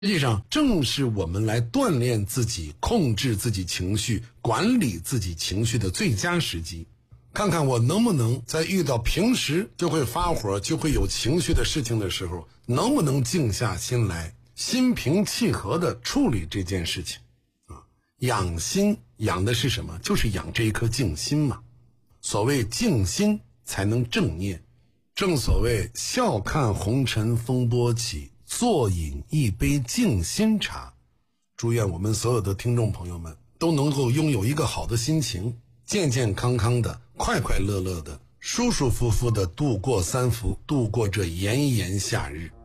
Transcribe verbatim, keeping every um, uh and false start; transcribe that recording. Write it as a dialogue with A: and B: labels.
A: 实际上正是我们来锻炼自己、控制自己情绪、管理自己情绪的最佳时机。看看我能不能在遇到平时就会发火、就会有情绪的事情的时候，能不能静下心来，心平气和地处理这件事情啊？养心养的是什么？就是养这一颗静心嘛。所谓静心才能正念，正所谓笑看红尘风波起，坐饮一杯静心茶。祝愿我们所有的听众朋友们都能够拥有一个好的心情，健健康康的，快快乐乐的，舒舒服服的度过三伏，度过这炎炎夏日。